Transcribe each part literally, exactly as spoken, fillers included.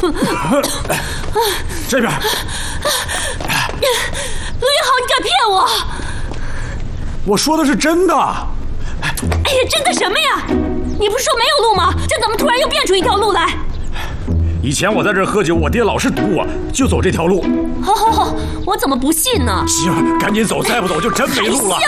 这边。 陆一豪，你敢骗我？ 我说的是真的。 哎呀，真的什么呀？你不是说没有路吗？这怎么突然又变出一条路来？ 以前我在这儿喝酒，我爹老是堵我，就走这条路。 好好好，我怎么不信呢？ 媳妇儿，赶紧走，再不走就真没路了。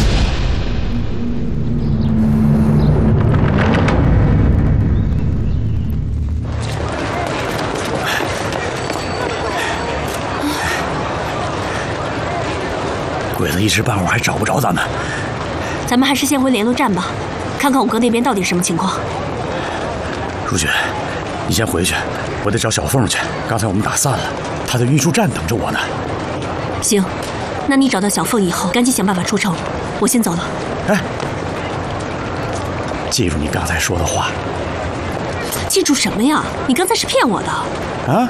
鬼子一时半会儿还找不着咱们。 咱们还是先回联络站吧，看看我哥那边到底什么情况。 如雪，你先回去，我得找小凤去。刚才我们打散了，她在运输站等着我呢。 行，那你找到小凤以后，赶紧想办法出城。我先走了。 哎，记住你刚才说的话。 记住什么呀？你刚才是骗我的。 啊？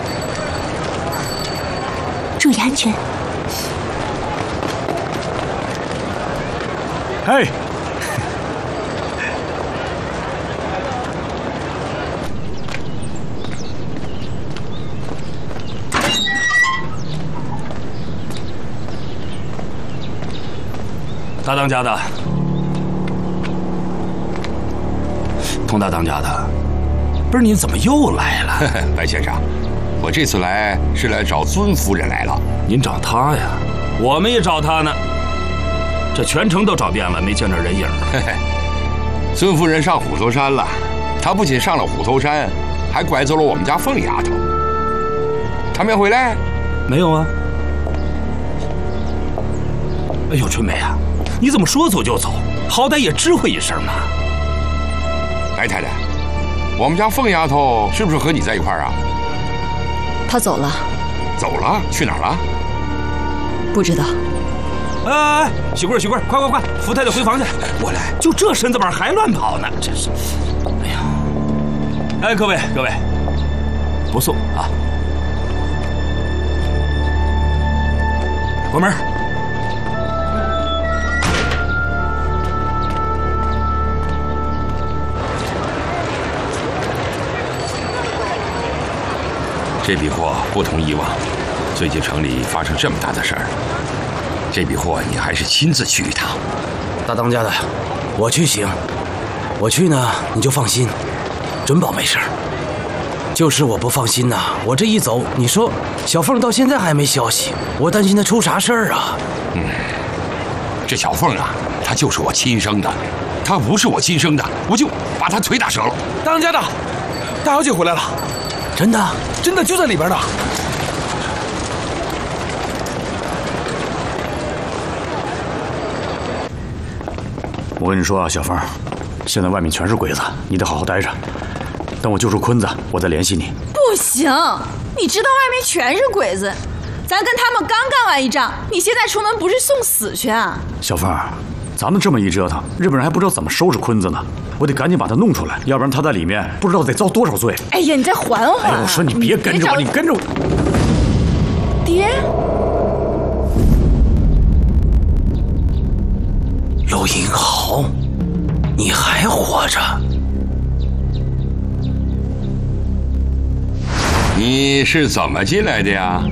注意安全。 哎。 大当家的，佟大当家的，不是你怎么又来了？ 白先生，我这次来是来找尊夫人来了。 您找她呀？我们也找她呢。这全城都找遍了，没见着人影。 嘿嘿，孙夫人上虎头山了。她不仅上了虎头山，还拐走了我们家凤丫头。她没回来？ 没有啊。哎呦，春梅啊！你怎么说走就走？好歹也知会一声嘛。 白太太，我们家凤丫头是不是和你在一块儿啊？ 她走了。 走了？去哪儿了？ 不知道。 哎哎哎，喜贵儿，喜贵儿，快快快，扶太太回房去。我来。就这身子板还乱跑呢，真是。哎呀！哎，各位各位，不送啊。关门。 这笔货不同以往，最近城里发生这么大的事儿，这笔货你还是亲自去一趟。 大当家的，我去行，我去呢你就放心，准保没事儿。就是我不放心呐，我这一走，你说小凤到现在还没消息，我担心她出啥事儿啊？ 嗯，这小凤啊，她就是我亲生的，她不是我亲生的，我就把她腿打折了。 大当家的，大小姐回来了。真的，真的就在里边呢。 我跟你说啊，小凤，现在外面全是鬼子，你得好好待着。等我救出坤子，我再联系你。 不行，你知道外面全是鬼子，咱跟他们刚干完一仗，你现在出门不是送死去啊？ 小凤，咱们这么一折腾，日本人还不知道怎么收拾坤子呢。我得赶紧把他弄出来，要不然他在里面不知道得遭多少罪。 哎呀，你再缓缓。 哎呀，我说你别跟着我，你跟着我。 爹， 陆银豪，你还活着？ 你是怎么进来的呀？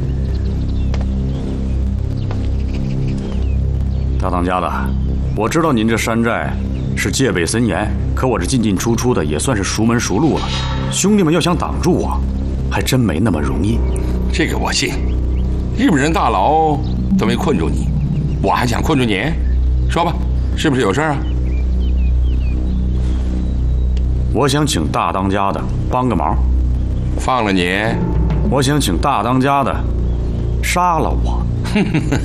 大当家的，我知道您这山寨是戒备森严，可我这进进出出的也算是熟门熟路了。兄弟们要想挡住我，还真没那么容易。 这个我信，日本人大牢都没困住你，我还想困住你？说吧，是不是有事啊？ 我想请大当家的帮个忙。 放了你？ 我想请大当家的杀了我。